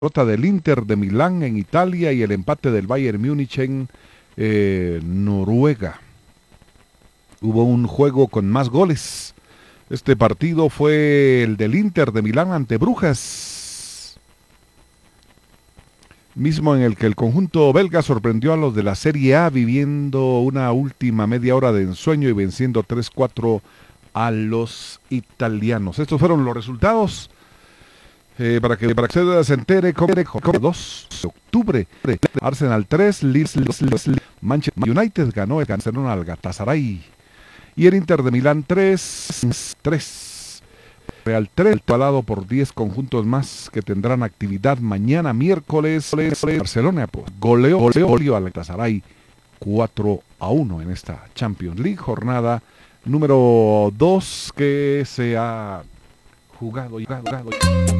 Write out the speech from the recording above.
derrota del Inter de Milán en Italia y el empate del Bayern Múnich en Noruega. Hubo un juego con más goles. Este partido fue el del Inter de Milán ante Brujas, mismo en el que el conjunto belga sorprendió a los de la Serie A viviendo una última media hora de ensueño y venciendo 3-4 a los italianos. Estos fueron los resultados. Para que usted se entere, 2 de octubre, Arsenal 3, Manchester United ganó el Barcelona al Galatasaray, y el Inter de Milán 3, Real 3, igualado por 10 conjuntos más que tendrán actividad mañana miércoles. Barcelona goleó al Galatasaray 4-1 en esta Champions League, jornada número 2 que se ha jugado.